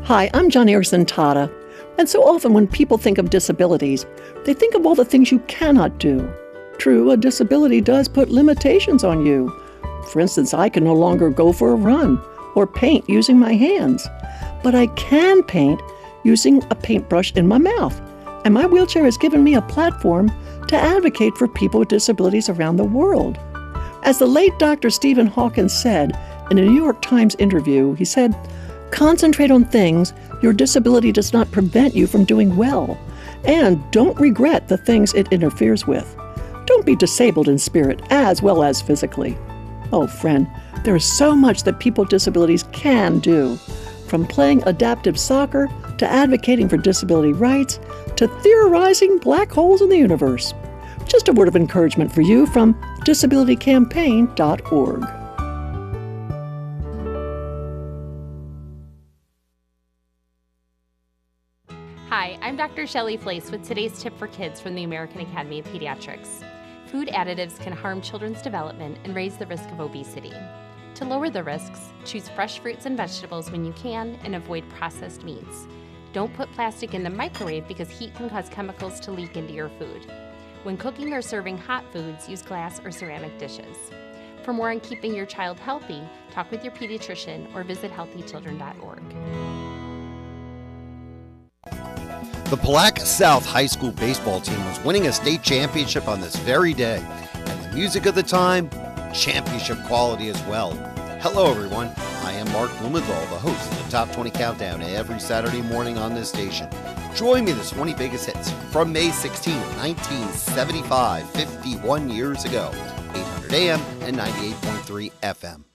Hi, I'm John Earson Tata, and so often when people think of disabilities, they think of all the things you cannot do. True, a disability does put limitations on you. For instance, I can no longer go for a run or paint using my hands, but I can paint using a paintbrush in my mouth, and my wheelchair has given me a platform to advocate for people with disabilities around the world. As the late Dr. Stephen Hawkins said in a New York Times interview, he said, "Concentrate on things your disability does not prevent you from doing well, and don't regret the things it interferes with. Don't be disabled in spirit as well as physically." Oh, friend, there is so much that people with disabilities can do, from playing adaptive soccer to advocating for disability rights to theorizing black holes in the universe. Just a word of encouragement for you from disabilitycampaign.org. Hi, I'm Dr. Shelley Flace with today's tip for kids from the American Academy of Pediatrics. Food additives can harm children's development and raise the risk of obesity. To lower the risks, choose fresh fruits and vegetables when you can and avoid processed meats. Don't put plastic in the microwave because heat can cause chemicals to leak into your food. When cooking or serving hot foods, use glass or ceramic dishes. For more on keeping your child healthy, talk with your pediatrician or visit healthychildren.org. The Palatka South High School baseball team was winning a state championship on this very day, and the music of the time, championship quality as well. Hello everyone, I am Mark Blumenthal, the host of the Top 20 Countdown every Saturday morning on this station. Join me in the 20 biggest hits from May 16, 1975, 51 years ago, 800 AM and 98.3 FM.